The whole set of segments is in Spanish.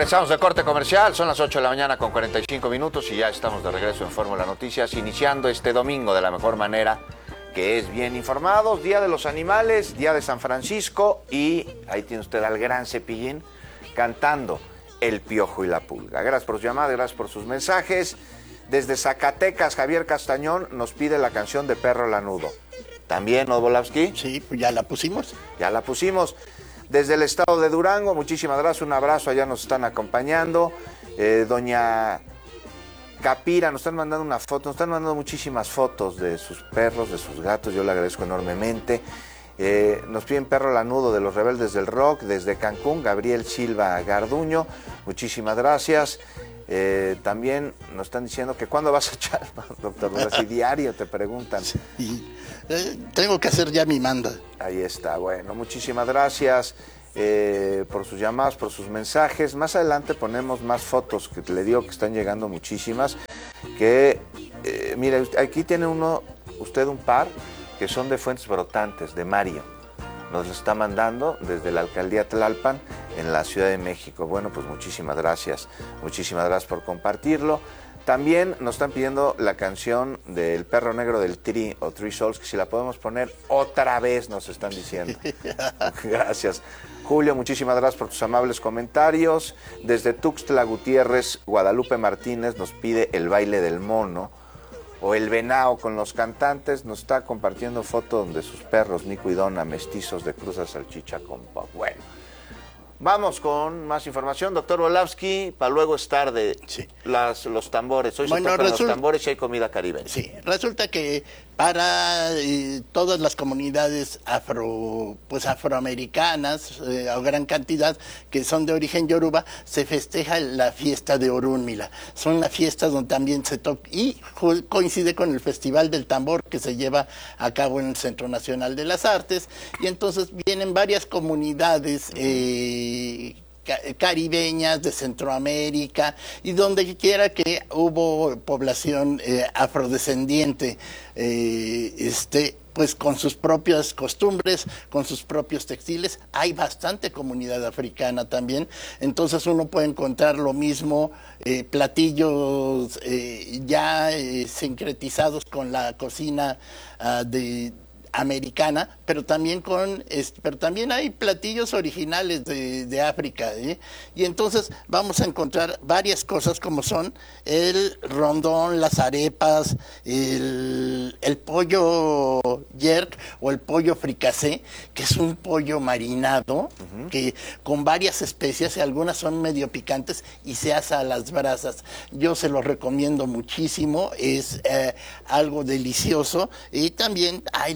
Regresamos de corte comercial, son las 8 de la mañana con 45 minutos y ya estamos de regreso en Fórmula Noticias, iniciando este domingo de la mejor manera, que es bien informados, Día de los Animales, Día de San Francisco, y ahí tiene usted al gran Cepillín cantando El Piojo y la Pulga. Gracias por su llamada, gracias por sus mensajes. Desde Zacatecas, Javier Castañón nos pide la canción de Perro Lanudo. ¿También, ¿no, Volavsky? Sí, pues ya la pusimos. Ya la pusimos. Desde el estado de Durango, muchísimas gracias, un abrazo, allá nos están acompañando. Doña Capira, nos están mandando una foto, nos están mandando muchísimas fotos de sus perros, de sus gatos, yo le agradezco enormemente. Nos piden Perro Lanudo de los Rebeldes del Rock, desde Cancún, Gabriel Silva Garduño, muchísimas gracias. También nos están diciendo que ¿cuándo vas a echar, doctor? Si diario te preguntan. Sí. Tengo que hacer ya mi manda. Ahí está, bueno, muchísimas gracias por sus llamadas, por sus mensajes. Más adelante ponemos más fotos, que le digo que están llegando muchísimas. Que, mire, aquí tiene usted un par que son de fuentes brotantes, de Mario. Nos lo está mandando desde la alcaldía Tlalpan en la Ciudad de México. Bueno, pues muchísimas gracias por compartirlo. También nos están pidiendo la canción del Perro Negro del Tri o Three Souls, que si la podemos poner otra vez, nos están diciendo. Gracias. Julio, muchísimas gracias por tus amables comentarios. Desde Tuxtla Gutiérrez, Guadalupe Martínez nos pide El Baile del Mono o El Venao con los cantantes. Nos está compartiendo foto de sus perros, Nico y Donna, mestizos de Cruza Salchicha con Pop. Bueno, vamos con más información, doctor Volavsky, para luego estar de los tambores. Hoy se tocan los tambores y hay comida caribeña. Sí, resulta que para todas las comunidades afroamericanas, o gran cantidad, que son de origen yoruba, se festeja la fiesta de Orúnmila. Son las fiestas donde también se toca, y coincide con el Festival del Tambor que se lleva a cabo en el Centro Nacional de las Artes, y entonces vienen varias comunidades caribeñas, de Centroamérica, y donde quiera que hubo población afrodescendiente, pues con sus propias costumbres, con sus propios textiles. Hay bastante comunidad africana también, entonces uno puede encontrar lo mismo, platillos ya sincretizados con la cocina americana, pero también hay platillos originales de África, y entonces vamos a encontrar varias cosas como son el rondón, las arepas, el pollo yerk o el pollo fricasé, que es un pollo marinado, que con varias especias, y algunas son medio picantes, y se hace a las brasas. Yo se lo recomiendo muchísimo, es algo delicioso. Y también hay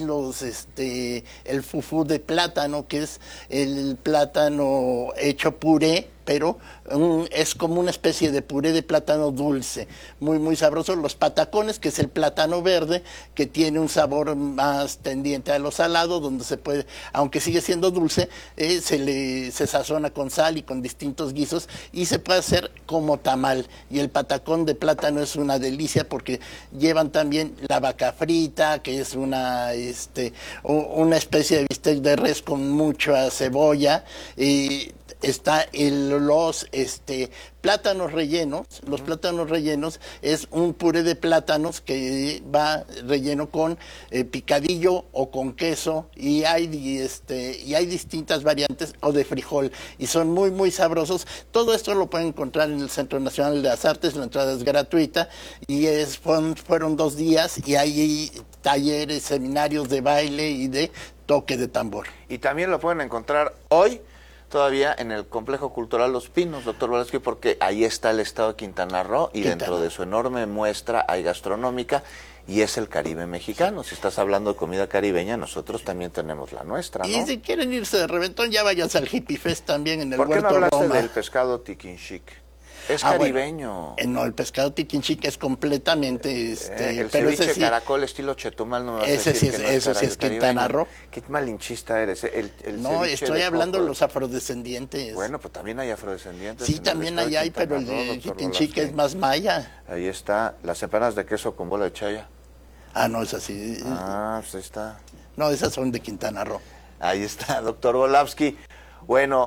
el fufú de plátano, que es el plátano hecho puré, pero es como una especie de puré de plátano dulce, muy muy sabroso. Los patacones, que es el plátano verde, que tiene un sabor más tendiente a lo salado, donde se puede, aunque sigue siendo dulce, se sazona con sal y con distintos guisos, y se puede hacer como tamal. Y el patacón de plátano es una delicia, porque llevan también la vaca frita, que es una una especie de bistec de res con mucha cebolla, y está los plátanos rellenos. Los plátanos rellenos es un puré de plátanos que va relleno con picadillo o con queso, y hay distintas variantes, o de frijol, y son muy muy sabrosos. Todo esto lo pueden encontrar en el Centro Nacional de las Artes. La entrada es gratuita, y fueron 2 días, y hay talleres, seminarios de baile y de toque de tambor. Y también lo pueden encontrar hoy todavía en el Complejo Cultural Los Pinos, doctor Volavsky, porque ahí está el estado de Quintana Roo, y dentro de su enorme muestra hay gastronómica, y es el Caribe mexicano. Si estás hablando de comida caribeña, nosotros también tenemos la nuestra, ¿no? Y si quieren irse de reventón, ya váyanse al Hippie Fest también en el Huerto Roma. ¿Por qué no hablaste del pescado tiquinchic? Es caribeño. Bueno, no, el pescado tiquinchic es completamente... el pero ceviche caracol estilo Chetumal, no me vas a decir que no es sí es Quintana Roo. Qué malinchista eres. No, estoy hablando de los afrodescendientes. Bueno, pues también hay afrodescendientes. Sí, también hay, pero el de Quitinchic es más maya. Ahí está, las empanadas de queso con bola de chaya. Ah, no, es así. Ah, pues ahí está. No, esas son de Quintana Roo. Ahí está, doctor Volavsky. Bueno,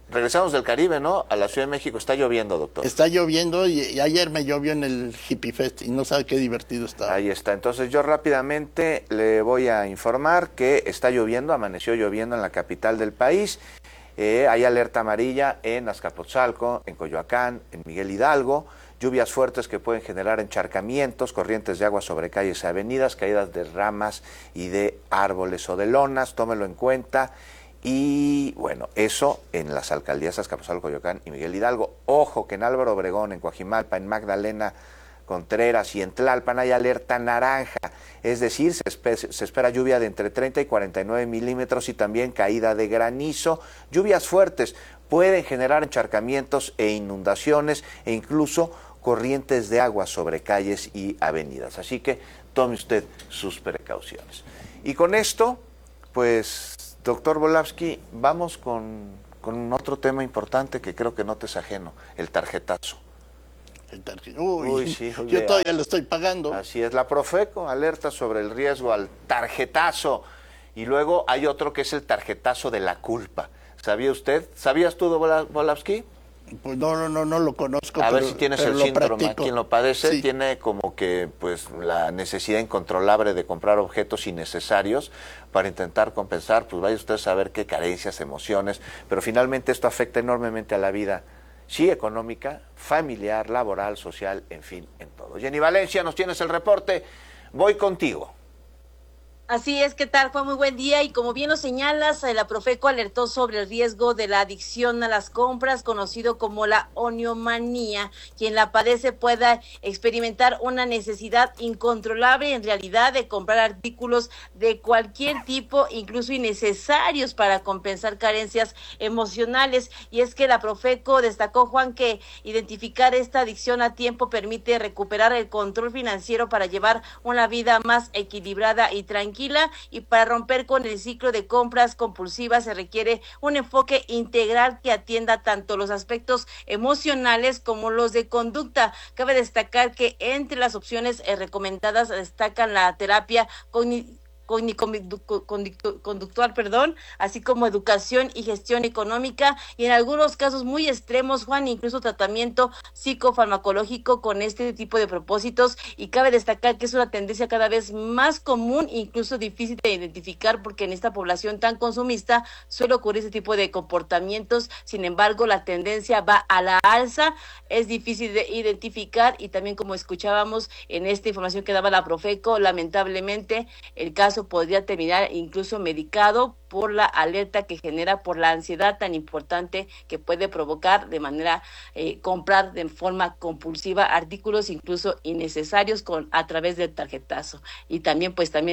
regresamos del Caribe, ¿no? A la Ciudad de México. Está lloviendo, doctor. Está lloviendo y ayer me llovió en el Hippie Fest y no sabe qué divertido está. Ahí está. Entonces yo rápidamente le voy a informar que está lloviendo, amaneció lloviendo en la capital del país. Hay alerta amarilla en Azcapotzalco, en Coyoacán, en Miguel Hidalgo. Lluvias fuertes que pueden generar encharcamientos, corrientes de agua sobre calles y avenidas, caídas de ramas y de árboles o de lonas. Tómelo en cuenta. Y bueno, eso en las alcaldías Azcapotzalco, Coyoacán y Miguel Hidalgo. Ojo que en Álvaro Obregón, en Coajimalpa, en Magdalena Contreras y en Tlalpan hay alerta naranja, es decir, se espera lluvia de entre 30 y 49 milímetros y también caída de granizo. Lluvias fuertes pueden generar encharcamientos e inundaciones e incluso corrientes de agua sobre calles y avenidas. Así que tome usted sus precauciones. Y con esto, pues, doctor Volavsky, vamos con otro tema importante que creo que no te es ajeno, el tarjetazo. Uy, sí, yo todavía lo estoy pagando. Así es, la Profeco alerta sobre el riesgo al tarjetazo. Y luego hay otro que es el tarjetazo de la culpa. ¿Sabía usted? ¿Sabías tú, Volavsky? Pues no lo conozco. A ver si tienes el síndrome. Quien lo padece sí. Tiene como que pues la necesidad incontrolable de comprar objetos innecesarios para intentar compensar, pues vaya usted a saber qué carencias, emociones, pero finalmente esto afecta enormemente a la vida, sí, económica, familiar, laboral, social, en fin, en todo. Jenny Valencia, nos tienes el reporte. Voy contigo. Así es, ¿qué tal? Fue muy buen día y como bien lo señalas, la Profeco alertó sobre el riesgo de la adicción a las compras, conocido como la oniomanía. Quien la padece pueda experimentar una necesidad incontrolable en realidad de comprar artículos de cualquier tipo, incluso innecesarios para compensar carencias emocionales. Y es que la Profeco destacó, Juan, que identificar esta adicción a tiempo permite recuperar el control financiero para llevar una vida más equilibrada y tranquila. Y para romper con el ciclo de compras compulsivas se requiere un enfoque integral que atienda tanto los aspectos emocionales como los de conducta. Cabe destacar que entre las opciones recomendadas destacan la terapia conductual, así como educación y gestión económica, y en algunos casos muy extremos, Juan, incluso tratamiento psicofarmacológico con este tipo de propósitos. Y cabe destacar que es una tendencia cada vez más común, incluso difícil de identificar, porque en esta población tan consumista suele ocurrir ese tipo de comportamientos. Sin embargo, la tendencia va a la alza, es difícil de identificar, y también, como escuchábamos en esta información que daba la Profeco, lamentablemente el caso podría terminar incluso medicado por la alerta que genera, por la ansiedad tan importante que puede provocar de manera comprar de forma compulsiva artículos incluso innecesarios a través del tarjetazo. Y también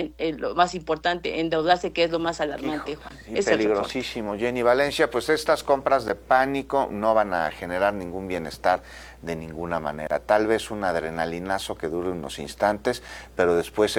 lo más importante, endeudarse, que es lo más alarmante, Juan. Es peligrosísimo. Jenny Valencia, pues estas compras de pánico no van a generar ningún bienestar de ninguna manera. Tal vez un adrenalinazo que dure unos instantes, pero después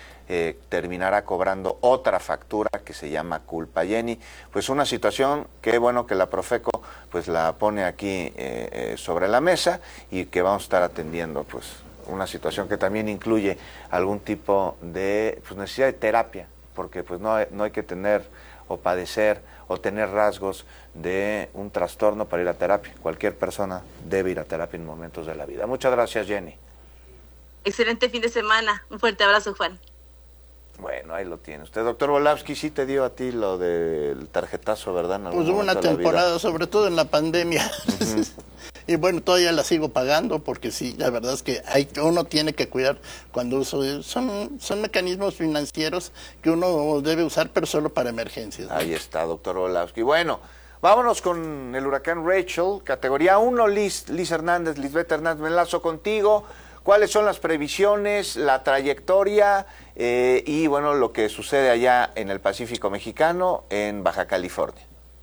terminará cobrando otra factura que se llama culpa. Jenny, pues una situación que bueno que la Profeco pues la pone aquí sobre la mesa y que vamos a estar atendiendo, pues una situación que también incluye algún tipo de necesidad de terapia, porque pues no hay que tener o padecer o tener rasgos de un trastorno para ir a terapia. Cualquier persona debe ir a terapia en momentos de la vida. Muchas gracias, Jenny. Excelente fin de semana. Un fuerte abrazo, Juan. Bueno, ahí lo tiene usted. Doctor Volavsky, sí te dio a ti lo del tarjetazo, ¿verdad? Pues hubo una temporada, sobre todo en la pandemia. Uh-huh. Y bueno, todavía la sigo pagando porque sí, la verdad es que uno tiene que cuidar cuando uso. Son mecanismos financieros que uno debe usar, pero solo para emergencias, ¿no? Ahí está, doctor Volavsky. Bueno, vámonos con el huracán Rachel, categoría 1, Lisbeth Hernández, me enlazo contigo. ¿Cuáles son las previsiones, la trayectoria y bueno, lo que sucede allá en el Pacífico Mexicano, en Baja California?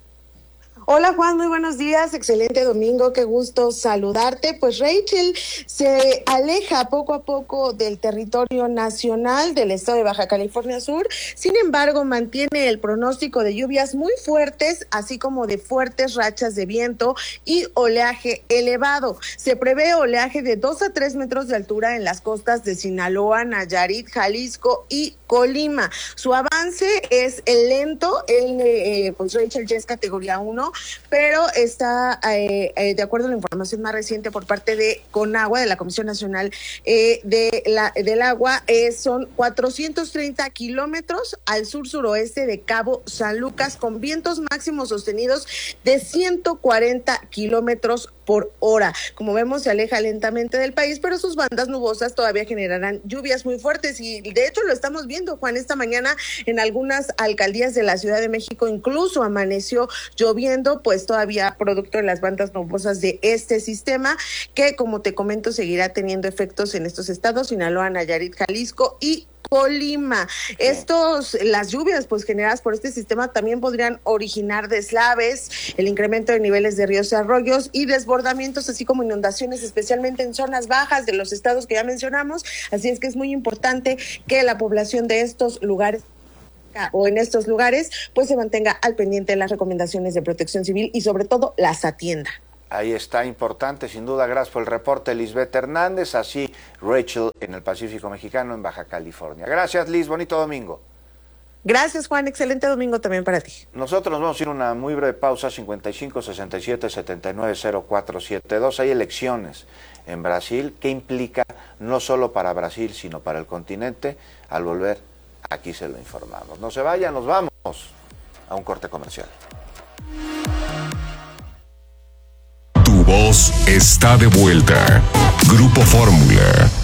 Hola Juan, muy buenos días, excelente domingo, qué gusto saludarte. Pues Rachel se aleja poco a poco del territorio nacional del estado de Baja California Sur, sin embargo mantiene el pronóstico de lluvias muy fuertes, así como de fuertes rachas de viento y oleaje elevado. Se prevé oleaje de 2 a 3 metros de altura en las costas de Sinaloa, Nayarit, Jalisco y Colima. Su avance es lento, pues Rachel ya es categoría 1, pero está, de acuerdo a la información más reciente por parte de Conagua, de la Comisión Nacional del Agua, son 430 kilómetros al sur-suroeste de Cabo San Lucas, con vientos máximos sostenidos de 140 kilómetros por hora. Como vemos, se aleja lentamente del país, pero sus bandas nubosas todavía generarán lluvias muy fuertes y de hecho lo estamos viendo, Juan, esta mañana en algunas alcaldías de la Ciudad de México incluso amaneció lloviendo, pues todavía producto de las bandas nubosas de este sistema que, como te comento, seguirá teniendo efectos en estos estados: Sinaloa, Nayarit, Jalisco y Colima. Las lluvias pues generadas por este sistema también podrían originar deslaves, el incremento de niveles de ríos y arroyos y desbordamientos, así como inundaciones, especialmente en zonas bajas de los estados que ya mencionamos. Así es que es muy importante que la población de estos lugares pues se mantenga al pendiente de las recomendaciones de Protección Civil y sobre todo las atienda. Ahí está, importante, sin duda. Gracias por el reporte, Lisbeth Hernández. Así, Rachel en el Pacífico Mexicano, en Baja California. Gracias, Liz. Bonito domingo. Gracias, Juan. Excelente domingo también para ti. Nosotros nos vamos a ir a una muy breve pausa. 55-67-79-0472. Hay elecciones en Brasil. ¿Qué implica no solo para Brasil, sino para el continente? Al volver, aquí se lo informamos. No se vayan, nos vamos a un corte comercial. Tu voz está de vuelta. Grupo Fórmula.